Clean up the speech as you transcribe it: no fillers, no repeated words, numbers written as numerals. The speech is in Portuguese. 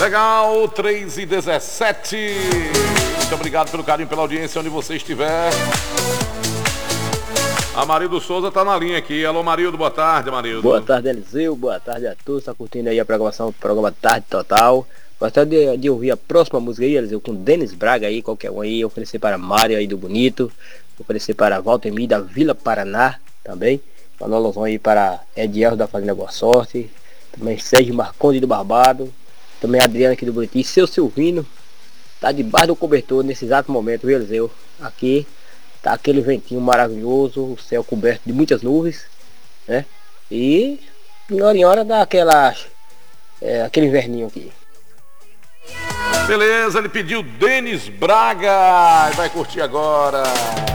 Legal, 3h17. Muito obrigado pelo carinho, pela audiência, onde você estiver. A Marildo Souza tá na linha aqui. Alô, Marildo, boa tarde, Marildo. Boa tarde, Eliseu. Boa tarde a todos. Tá curtindo aí a programação do programa Tarde Total. Gostaria de ouvir a próxima música aí, Eliseu, com Denis Braga aí, qualquer um aí. Oferecer para Mário aí do Bonito. Oferecer para Valtemir da Vila Paraná também. Uma alusão aí para Ediel da Fazenda Boa Sorte. Também Sérgio Marconde do Barbado. Também Adriano aqui do Bonito. E seu Silvino. Tá debaixo do cobertor nesse exato momento, viu, Eliseu? Aqui tá aquele ventinho maravilhoso, o céu coberto de muitas nuvens, né? E de hora em hora dá aquele inverninho aqui. Beleza, ele pediu Denis Braga. Vai curtir agora.